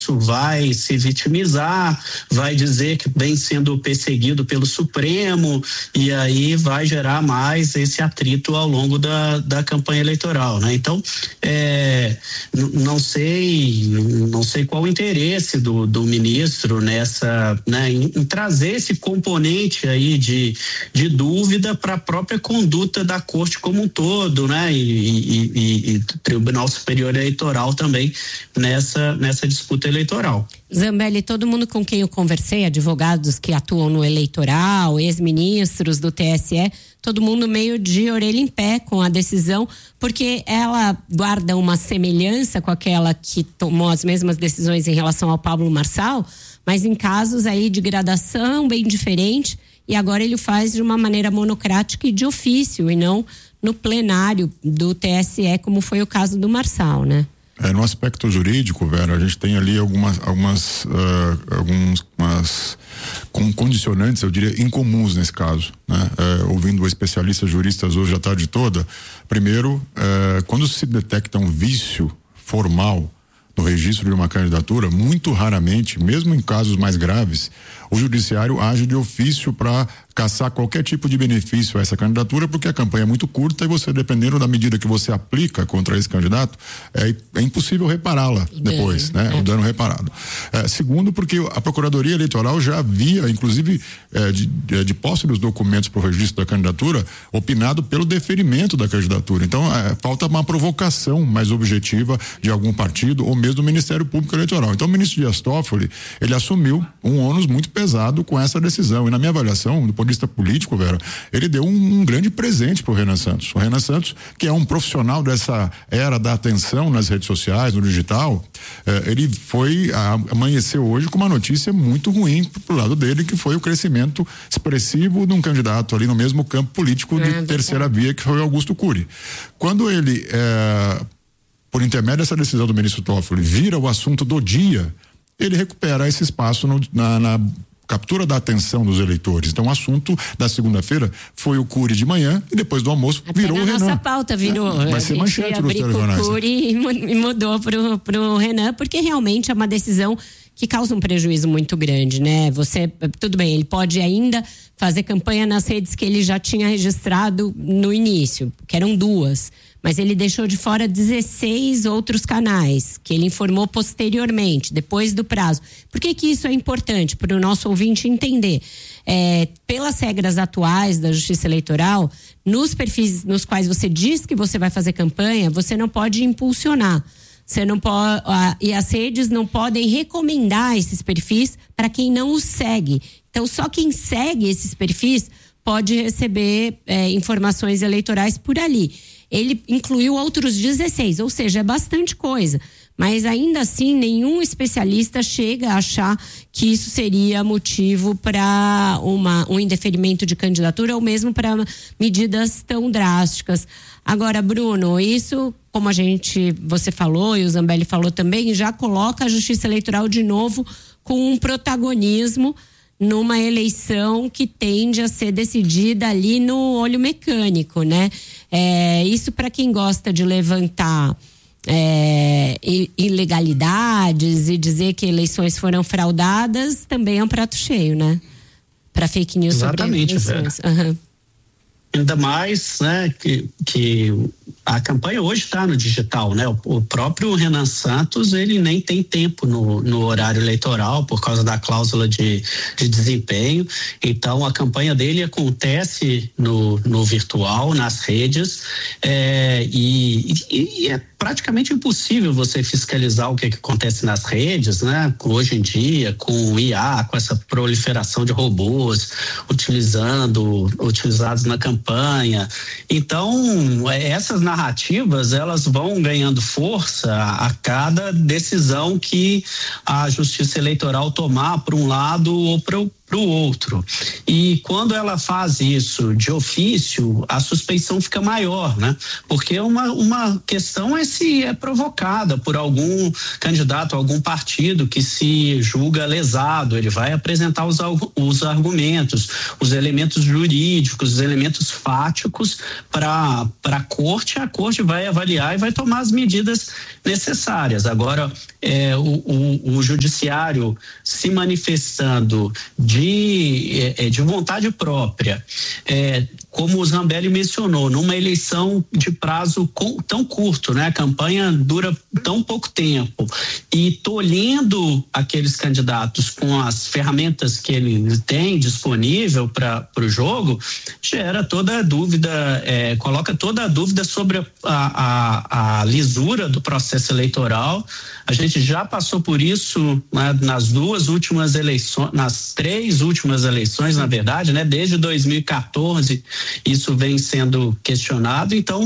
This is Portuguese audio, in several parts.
vai se vitimizar, vai dizer que vem sendo perseguido pelo Supremo, e aí vai gerar mais esse atrito ao longo da campanha eleitoral, né? Então, não sei qual o interesse do ministro nessa, né, em trazer esse componente aí de dúvida para a própria conduta da Corte como um todo, né? E Tribunal Superior Eleitoral também nessa disputa eleitoral. Zambelli, todo mundo com quem eu conversei, advogados que atuam no eleitoral, ex-ministros do TSE, todo mundo meio de orelha em pé com a decisão, porque ela guarda uma semelhança com aquela que tomou as mesmas decisões em relação ao Pablo Marçal, mas em casos aí de gradação bem diferente, e agora ele o faz de uma maneira monocrática e de ofício, e não no plenário do TSE, como foi o caso do Marçal, né? No aspecto jurídico, Vera, a gente tem ali algumas condicionantes, eu diria, incomuns nesse caso, né? Ouvindo especialistas juristas hoje a tarde toda, primeiro, quando se detecta um vício formal no registro de uma candidatura, muito raramente, mesmo em casos mais graves, o judiciário age de ofício para caçar qualquer tipo de benefício a essa candidatura, porque a campanha é muito curta e você, dependendo da medida que você aplica contra esse candidato, é impossível repará-la depois, né? O dano reparado. Segundo, porque a Procuradoria Eleitoral já havia, inclusive, de posse dos documentos para o registro da candidatura, opinado pelo deferimento da candidatura. Então, falta uma provocação mais objetiva de algum partido ou mesmo do Ministério Público Eleitoral. Então, o ministro Dias Toffoli, ele assumiu um ônus muito pesado com essa decisão. E na minha avaliação, do ponto de vista político, Vera, ele deu um grande presente para o Renan Santos. O Renan Santos, que é um profissional dessa era da atenção nas redes sociais, no digital, ele amanheceu hoje com uma notícia muito ruim pro lado dele, que foi o crescimento expressivo de um candidato ali no mesmo campo político de terceira via, que foi Augusto Cury. Quando ele, por intermédio dessa decisão do ministro Toffoli, vira o assunto do dia, ele recupera esse espaço na captura da atenção dos eleitores. Então, o assunto da segunda-feira foi o Cury de manhã e depois do almoço virou o Renan. Nossa pauta virou. Vai ser manchete nos telejornais. O Cury e mudou pro Renan, porque realmente é uma decisão que causa um prejuízo muito grande, né? Tudo bem, ele pode ainda fazer campanha nas redes que ele já tinha registrado no início, que eram 2. Mas ele deixou de fora 16 outros canais, que ele informou posteriormente, depois do prazo. Por que isso é importante? Para o nosso ouvinte entender. Pelas regras atuais da Justiça Eleitoral, nos perfis nos quais você diz que você vai fazer campanha, você não pode impulsionar. Você não pode, e as redes não podem recomendar esses perfis para quem não os segue. Então, só quem segue esses perfis pode receber informações eleitorais por ali. Ele incluiu outros 16, ou seja, é bastante coisa. Mas ainda assim, nenhum especialista chega a achar que isso seria motivo para um indeferimento de candidatura ou mesmo para medidas tão drásticas. Agora, Bruno, isso, como você falou e o Zambelli falou também, já coloca a Justiça Eleitoral de novo com um protagonismo numa eleição que tende a ser decidida ali no olho mecânico, né? Isso para quem gosta de levantar ilegalidades e dizer que eleições foram fraudadas também é um prato cheio, né? Para fake news. Exatamente, sobre eleições. Ainda mais, né, que a campanha hoje está no digital, né? O próprio Renan Santos, ele nem tem tempo no horário eleitoral por causa da cláusula de desempenho. Então, a campanha dele acontece no virtual, nas redes, e é praticamente impossível você fiscalizar o que acontece nas redes, né? Hoje em dia, com o IA, com essa proliferação de robôs utilizados na campanha. Então, essas narrativas, elas vão ganhando força a cada decisão que a Justiça Eleitoral tomar para um lado ou para para o outro. E quando ela faz isso de ofício, a suspeição fica maior, né? Porque uma questão é se é provocada por algum candidato, algum partido que se julga lesado, ele vai apresentar os argumentos, os elementos jurídicos, os elementos fáticos para a corte vai avaliar e vai tomar as medidas necessárias. Agora, o judiciário se manifestando de vontade própria, como o Zambelli mencionou, numa eleição de prazo tão curto, né? A campanha dura tão pouco tempo, e tolhendo aqueles candidatos com as ferramentas que ele tem disponível para o jogo, gera toda a dúvida, coloca toda a dúvida sobre a lisura do processo eleitoral. A gente já passou por isso, né, nas três últimas eleições, na verdade, né? Desde 2014 isso vem sendo questionado. Então,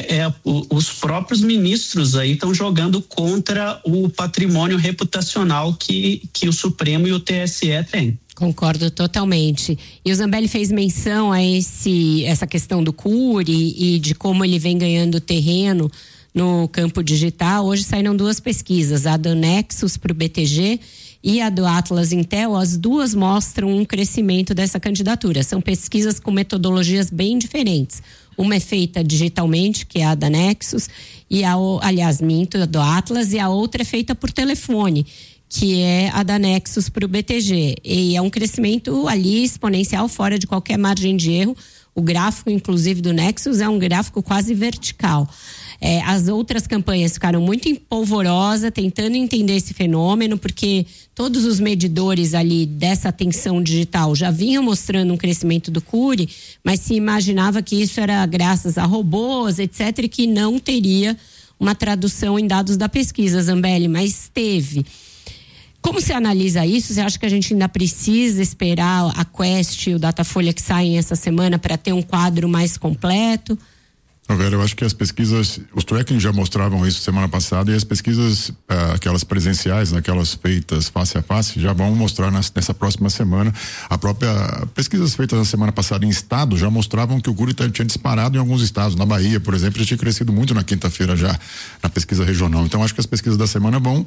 os próprios ministros aí estão jogando contra o patrimônio reputacional que o Supremo e o TSE têm. Concordo totalmente. E o Zambelli fez menção a essa questão do Cury e de como ele vem ganhando terreno no campo digital. Hoje saíram duas pesquisas, a do Nexus para o BTG e a do Atlas Intel. As duas mostram um crescimento dessa candidatura. São pesquisas com metodologias bem diferentes. Uma é feita digitalmente, que é a da Nexus, e a do Atlas, e a outra é feita por telefone, que é a da Nexus para o BTG. E é um crescimento ali exponencial, fora de qualquer margem de erro. O gráfico, inclusive, do Nexus é um gráfico quase vertical. As outras campanhas ficaram muito empolvorosa, tentando entender esse fenômeno, porque todos os medidores ali dessa atenção digital já vinham mostrando um crescimento do Cury, mas se imaginava que isso era graças a robôs, etc., e que não teria uma tradução em dados da pesquisa, Zambelli, mas teve. Como você analisa isso? Você acha que a gente ainda precisa esperar a Quest e o Datafolha que saem essa semana para ter um quadro mais completo? Eu acho que as pesquisas, os tracking já mostravam isso semana passada, e as pesquisas, aquelas presenciais, aquelas feitas face a face, já vão mostrar nessa próxima semana. A própria pesquisas feitas na semana passada em estado já mostravam que o Cury tinha disparado em alguns estados. Na Bahia, por exemplo, já tinha crescido muito na quinta-feira já, na pesquisa regional. Então acho que as pesquisas da semana vão,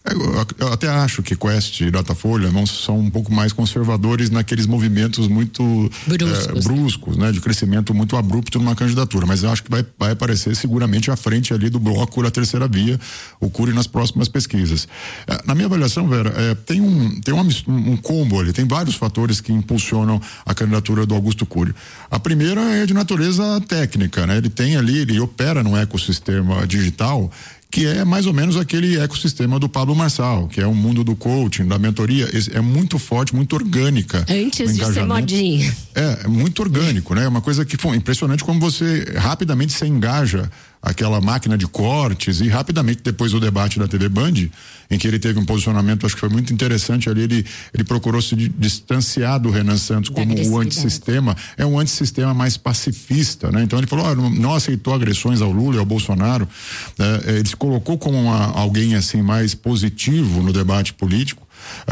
eu até acho que Quest e Datafolha são um pouco mais conservadores naqueles movimentos muito bruscos, né? De crescimento muito abrupto numa candidatura, mas eu acho que vai aparecer seguramente à frente ali do bloco da terceira via, o Cury, nas próximas pesquisas. Na minha avaliação, Vera, tem um combo ali, tem vários fatores que impulsionam a candidatura do Augusto Cury. A primeira é de natureza técnica, né? Ele opera num ecossistema digital que é mais ou menos aquele ecossistema do Pablo Marçal, que é o mundo do coaching, da mentoria, é muito forte, muito orgânica. Antes de ser modinha. É muito orgânico, né? É uma coisa que foi impressionante como você rapidamente se engaja aquela máquina de cortes, e rapidamente depois do debate da TV Band, em que ele teve um posicionamento, acho que foi muito interessante ali, ele procurou se distanciar do Renan Santos como o antissistema, é um antissistema mais pacifista, né? Então ele falou, não aceitou agressões ao Lula e ao Bolsonaro, ele se colocou como alguém assim mais positivo no debate político,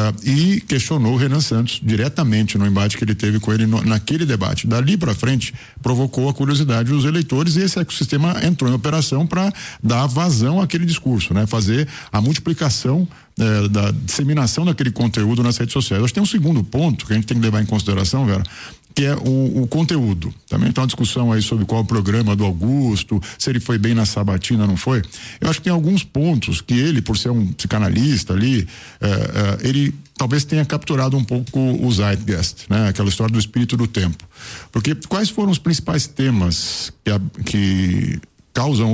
e questionou o Renan Santos diretamente no embate que ele teve com ele naquele debate. Dali para frente provocou a curiosidade dos eleitores, e esse ecossistema entrou em operação para dar vazão àquele discurso, né? Fazer a multiplicação da disseminação daquele conteúdo nas redes sociais. Acho que tem um segundo ponto que a gente tem que levar em consideração, Vera, que é o conteúdo. Também está uma discussão aí sobre qual é o programa do Augusto, se ele foi bem na sabatina, não foi. Eu acho que tem alguns pontos que ele, por ser um psicanalista ali, ele talvez tenha capturado um pouco o zeitgeist, né? Aquela história do espírito do tempo. Porque quais foram os principais temas que causam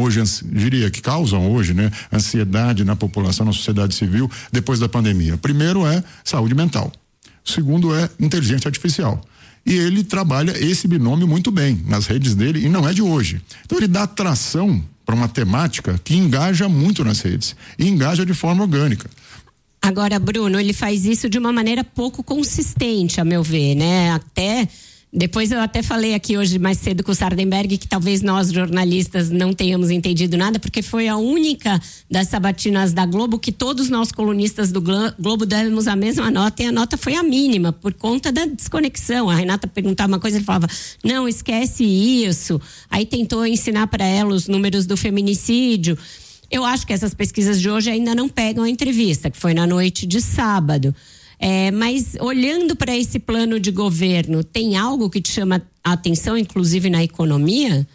hoje, né, ansiedade na população, na sociedade civil, depois da pandemia? Primeiro é saúde mental. Segundo é inteligência artificial. E ele trabalha esse binômio muito bem nas redes dele, e não é de hoje. Então ele dá atração para uma temática que engaja muito nas redes, e engaja de forma orgânica. Agora, Bruno, ele faz isso de uma maneira pouco consistente, a meu ver, né? Até Depois eu até falei aqui hoje mais cedo com o Sardenberg que talvez nós jornalistas não tenhamos entendido nada, porque foi a única das sabatinas da Globo que todos nós colunistas do Globo demos a mesma nota, e a nota foi a mínima por conta da desconexão. A Renata perguntava uma coisa, ele falava, não, esquece isso. Aí tentou ensinar para ela os números do feminicídio. Eu acho que essas pesquisas de hoje ainda não pegam a entrevista, que foi na noite de sábado. Mas olhando para esse plano de governo, tem algo que te chama a atenção, inclusive na economia?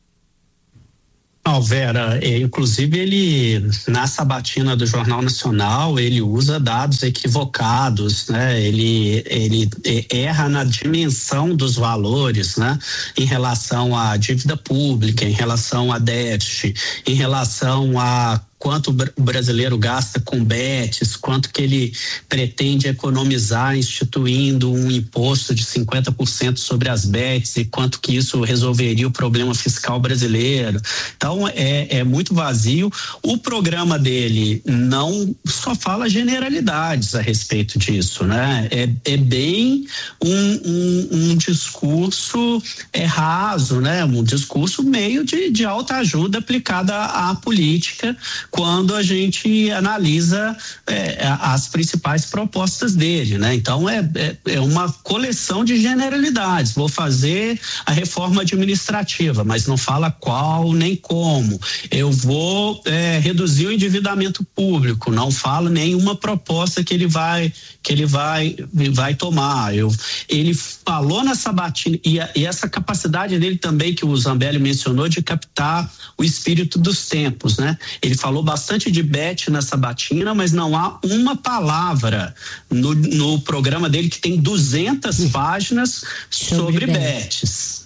Não, Vera, inclusive ele, na sabatina do Jornal Nacional, ele usa dados equivocados, né? Ele erra na dimensão dos valores, né? Em relação à dívida pública, em relação a déficit, em relação a quanto o brasileiro gasta com bets, quanto que ele pretende economizar instituindo um imposto de 50% sobre as bets e quanto que isso resolveria o problema fiscal brasileiro. Então é muito vazio. O programa dele não só fala generalidades a respeito disso, né? É bem um discurso raso, né? Um discurso meio de autoajuda aplicada à política, quando a gente analisa as principais propostas dele, né? Então é uma coleção de generalidades. Vou fazer a reforma administrativa, mas não fala qual nem como. Eu vou reduzir o endividamento público, não fala nenhuma proposta que ele vai tomar. Ele falou na sabatina e essa capacidade dele também que o Zambelli mencionou de captar o espírito dos tempos, né? Ele falou bastante de bet na sabatina, mas não há uma palavra no programa dele que tem 200 páginas sobre bets.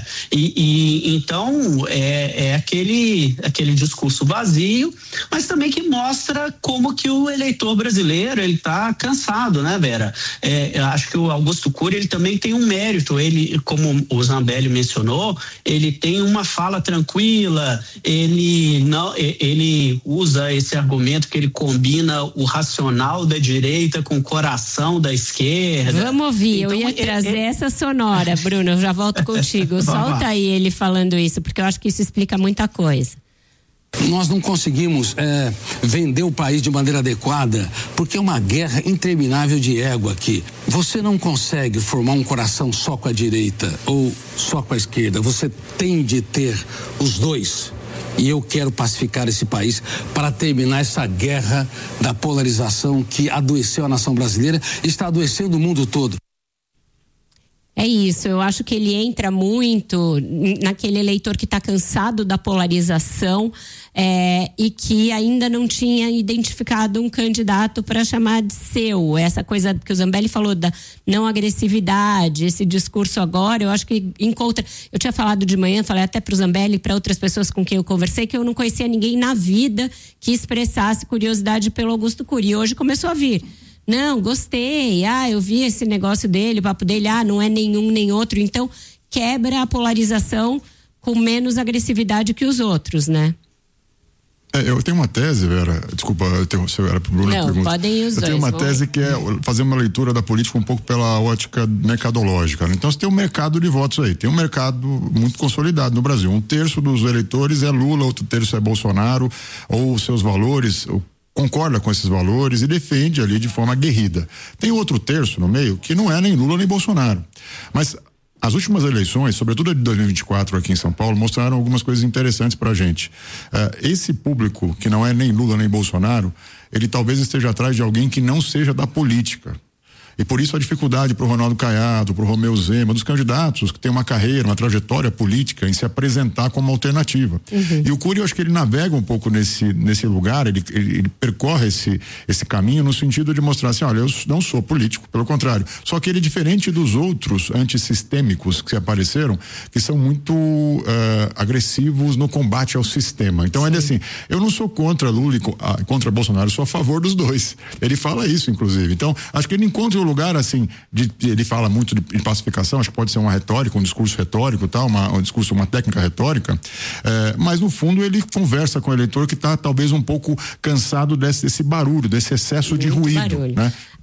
Então é aquele discurso vazio, mas também que mostra como que o eleitor brasileiro ele está cansado, né, Vera? Eu acho que o Augusto Cury ele também tem um mérito. Ele, como o Zambelli mencionou, ele tem uma fala tranquila. Ele usa esse argumento que ele combina o racional da direita com o coração da esquerda. Vamos ouvir, então, eu ia trazer essa sonora, Bruno, eu já volto contigo. Solta aí ele falando isso, porque eu acho que isso explica muita coisa. Nós não conseguimos vender o país de maneira adequada, porque é uma guerra interminável de ego aqui. Você não consegue formar um coração só com a direita ou só com a esquerda. Você tem de ter os dois. E eu quero pacificar esse país para terminar essa guerra da polarização que adoeceu a nação brasileira e está adoecendo o mundo todo. É isso, eu acho que ele entra muito naquele eleitor que está cansado da polarização e que ainda não tinha identificado um candidato para chamar de seu. Essa coisa que o Zambelli falou da não agressividade, esse discurso agora, eu acho que encontra. Eu tinha falado de manhã, falei até para o Zambelli e para outras pessoas com quem eu conversei, que eu não conhecia ninguém na vida que expressasse curiosidade pelo Augusto Cury. E hoje começou a vir. Não, gostei, eu vi esse negócio dele, o papo dele, não é nenhum nem outro, então quebra a polarização com menos agressividade que os outros, né? Eu tenho uma tese, Vera, desculpa, se era pro Bruno. Não, podem ir os dois. Eu tenho uma tese que é fazer uma leitura da política um pouco pela ótica mercadológica, né? Então você tem um mercado de votos aí, tem um mercado muito consolidado no Brasil, 1/3 dos eleitores é Lula, outro terço é Bolsonaro, ou seus valores, concorda com esses valores e defende ali de forma aguerrida. Tem outro terço no meio que não é nem Lula nem Bolsonaro. Mas as últimas eleições, sobretudo a de 2024 aqui em São Paulo, mostraram algumas coisas interessantes pra gente. Esse público que não é nem Lula nem Bolsonaro, ele talvez esteja atrás de alguém que não seja da política. E por isso a dificuldade para o Ronaldo Caiado, para o Romeu Zema, dos candidatos que têm uma carreira, uma trajetória política em se apresentar como alternativa. Uhum. E o Cury, eu acho que ele navega um pouco nesse lugar, ele percorre esse caminho no sentido de mostrar assim, olha, eu não sou político, pelo contrário. Só que ele, diferente dos outros antissistêmicos que apareceram, que são muito agressivos no combate ao sistema. Então ele assim, eu não sou contra Lula e contra Bolsonaro, eu sou a favor dos dois. Ele fala isso, inclusive. Então, acho que ele encontra um lugar assim, ele fala muito de pacificação, acho que pode ser uma retórica, um discurso retórico, tal, uma técnica retórica, mas no fundo ele conversa com o eleitor que está talvez um pouco cansado desse barulho, desse excesso de ruído, né?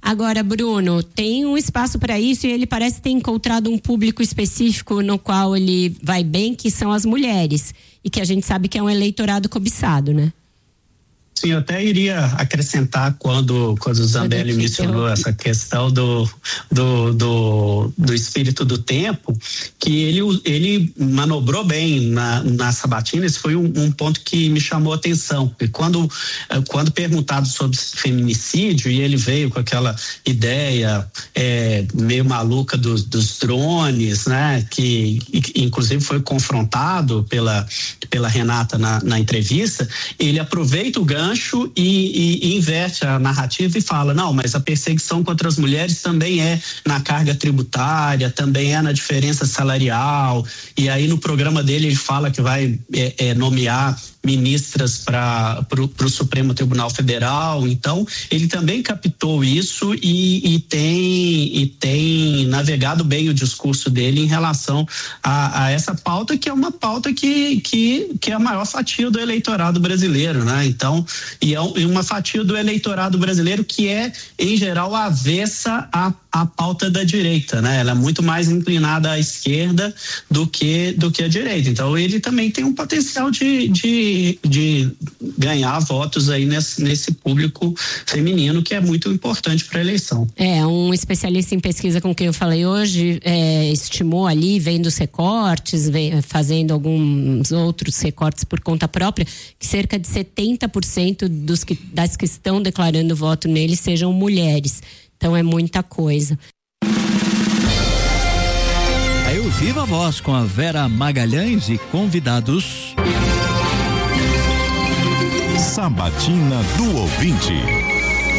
Agora, Bruno, tem um espaço para isso e ele parece ter encontrado um público específico no qual ele vai bem, que são as mulheres. E que a gente sabe que é um eleitorado cobiçado, né? Sim, eu até iria acrescentar quando o Zambelli mencionou essa questão do espírito do tempo, que ele manobrou bem na sabatina. Esse foi um ponto que me chamou a atenção, porque quando perguntado sobre feminicídio, e ele veio com aquela ideia meio maluca dos drones, né, que inclusive foi confrontado pela Renata na entrevista, ele aproveita o gancho e inverte a narrativa e fala, não, mas a perseguição contra as mulheres também é na carga tributária, também é na diferença salarial, e aí no programa dele ele fala que vai nomear ministras para o Supremo Tribunal Federal. Então ele também captou isso e tem navegado bem o discurso dele em relação a essa pauta, que é uma pauta que é a maior fatia do eleitorado brasileiro, né? Então, e é uma fatia do eleitorado brasileiro que é em geral avessa a pauta da direita, né? Ela é muito mais inclinada à esquerda do que à direita. Então ele também tem um potencial de ganhar votos aí nesse público feminino, que é muito importante para a eleição. Um especialista em pesquisa com quem eu falei hoje estimou ali, vendo os recortes, fazendo alguns outros recortes por conta própria, que cerca de 70% das que estão declarando voto nele sejam mulheres. Então é muita coisa. Aí o Viva Voz com a Vera Magalhães e convidados. Sabatina do Ouvinte.